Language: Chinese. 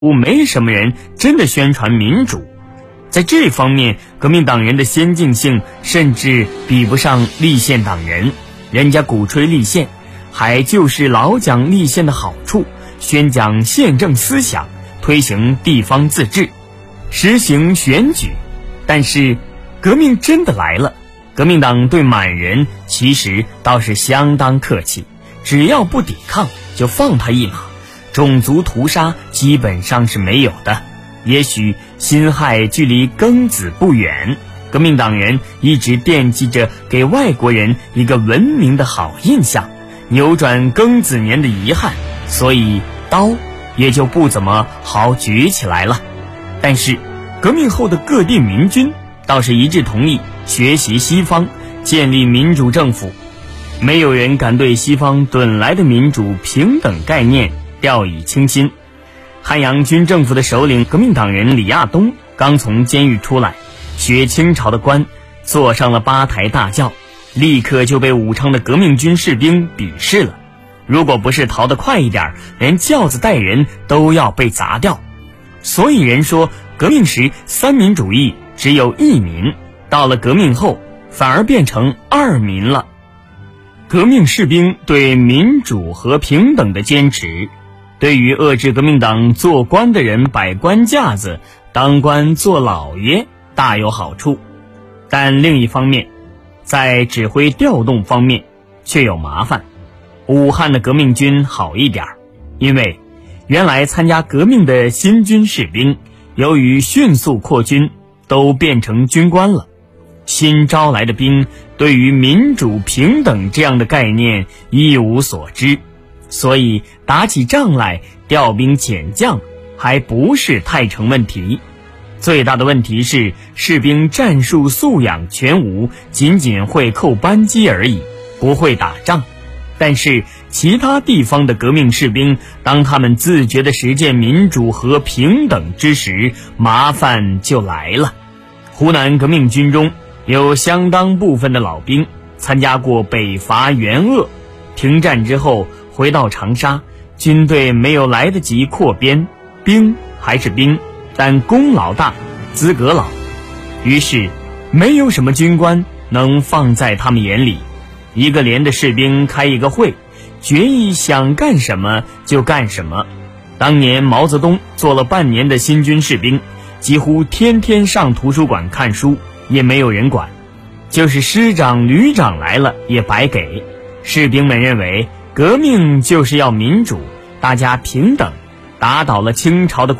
没什么人真的宣传民主。在这方面，革命党人的先进性甚至比不上立宪党人。人家鼓吹立宪，还就是老讲立宪的好处，宣讲宪政思想，推行地方自治，实行选举。但是革命真的来了，革命党对满人其实倒是相当客气，只要不抵抗就放他一马，种族屠杀基本上是没有的。也许辛亥距离庚子不远，革命党人一直惦记着给外国人一个文明的好印象，扭转庚子年的遗憾，所以刀也就不怎么好举起来了。但是革命后的各地民军倒是一致同意学习西方，建立民主政府。没有人敢对西方趸来的民主平等概念掉以轻心。汉阳军政府的首领革命党人李亚东刚从监狱出来，学清朝的官，坐上了八抬大轿，立刻就被武昌的革命军士兵鄙视了。如果不是逃得快一点，连轿子带人都要被砸掉。所以人说革命时三民主义只有一民，到了革命后反而变成二民了。革命士兵对民主和平等的坚持，对于遏制革命党做官的人摆官架子，当官做老爷大有好处。但另一方面，在指挥调动方面却有麻烦。武汉的革命军好一点，因为原来参加革命的新军士兵由于迅速扩军都变成军官了，新招来的兵对于民主平等这样的概念一无所知，所以打起仗来调兵遣将还不是太成问题。最大的问题是士兵战术素养全无，仅仅会扣扳机而已，不会打仗。但是其他地方的革命士兵，当他们自觉地实践民主和平等之时，麻烦就来了。湖南革命军中有相当部分的老兵参加过北伐援鄂，停战之后回到长沙，军队没有来得及扩编，兵还是兵，但功劳大，资格老，于是没有什么军官能放在他们眼里。一个连的士兵开一个会，决议想干什么就干什么。当年毛泽东做了半年的新军士兵，几乎天天上图书馆看书，也没有人管，就是师长旅长来了也白给。士兵们认为革命就是要民主，大家平等，打倒了清朝的